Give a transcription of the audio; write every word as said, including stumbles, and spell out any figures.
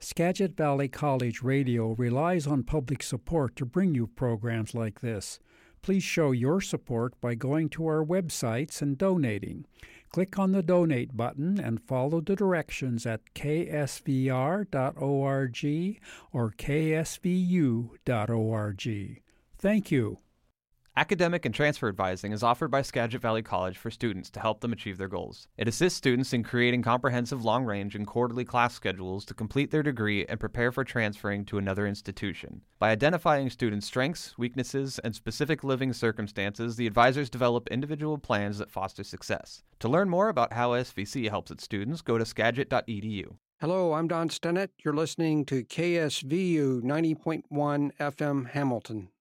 Skagit Valley College Radio relies on public support to bring you programs like this. Please show your support by going to our websites and donating. Click on the Donate button and follow the directions at k s v r dot org or k s v u dot org. Thank you. Academic and transfer advising is offered by Skagit Valley College for students to help them achieve their goals. It assists students in creating comprehensive long-range and quarterly class schedules to complete their degree and prepare for transferring to another institution. By identifying students' strengths, weaknesses, and specific living circumstances, the advisors develop individual plans that foster success. To learn more about how S V C helps its students, go to skagit dot e d u. Hello, I'm Don Stennett. You're listening to K S V U ninety point one F M Hamilton.